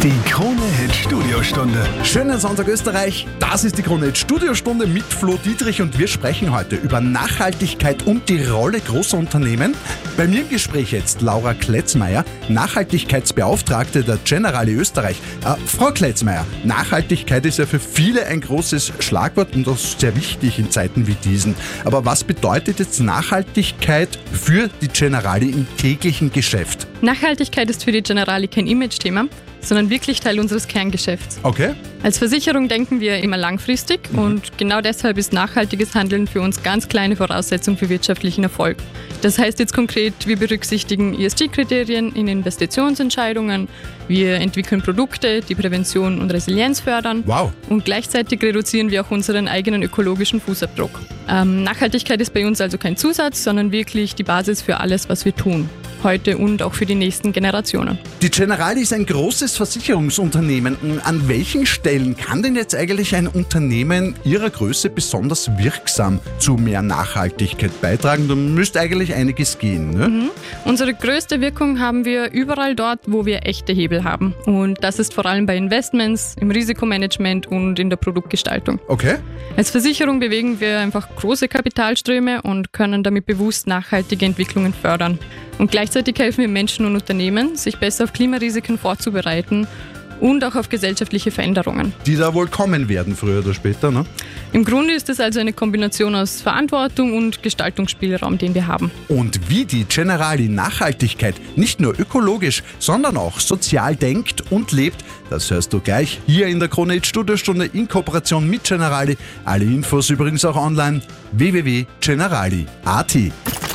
Die Krone-Hit Studiostunde. Schönen Sonntag Österreich, das ist die Krone-Hit Studiostunde mit Flo Dietrich und wir sprechen heute über Nachhaltigkeit und die Rolle großer Unternehmen. Bei mir im Gespräch jetzt Laura Kletzmeier, Nachhaltigkeitsbeauftragte der Generali Österreich. Frau Kletzmeier, Nachhaltigkeit ist ja für viele ein großes Schlagwort und auch sehr wichtig in Zeiten wie diesen. Aber was bedeutet jetzt Nachhaltigkeit für die Generali im täglichen Geschäft? Nachhaltigkeit ist für die Generali kein Image-Thema, sondern wirklich Teil unseres Kerngeschäfts. Okay. Als Versicherung denken wir immer langfristig und genau deshalb ist nachhaltiges Handeln für uns ganz kleine Voraussetzung für wirtschaftlichen Erfolg. Das heißt jetzt konkret, wir berücksichtigen ESG-Kriterien in Investitionsentscheidungen, wir entwickeln Produkte, die Prävention und Resilienz fördern. Wow. Und gleichzeitig reduzieren wir auch unseren eigenen ökologischen Fußabdruck. Nachhaltigkeit ist bei uns also kein Zusatz, sondern wirklich die Basis für alles, was wir tun. Heute und auch für die nächsten Generationen. Die Generali ist ein großes Versicherungsunternehmen. An welchen Stellen kann denn jetzt eigentlich ein Unternehmen ihrer Größe besonders wirksam zu mehr Nachhaltigkeit beitragen? Da müsste eigentlich einiges gehen, ne? Unsere größte Wirkung haben wir überall dort, wo wir echte Hebel haben. Und das ist vor allem bei Investments, im Risikomanagement und in der Produktgestaltung. Okay. Als Versicherung bewegen wir einfach große Kapitalströme und können damit bewusst nachhaltige Entwicklungen fördern. Und gleichzeitig helfen wir Menschen und Unternehmen, sich besser auf Klimarisiken vorzubereiten und auch auf gesellschaftliche Veränderungen. Die da wohl kommen werden, früher oder später, ne? Im Grunde ist es also eine Kombination aus Verantwortung und Gestaltungsspielraum, den wir haben. Und wie die Generali Nachhaltigkeit nicht nur ökologisch, sondern auch sozial denkt und lebt, das hörst du gleich hier in der Krone-Hit Studiostunde in Kooperation mit Generali. Alle Infos übrigens auch online www.generali.at.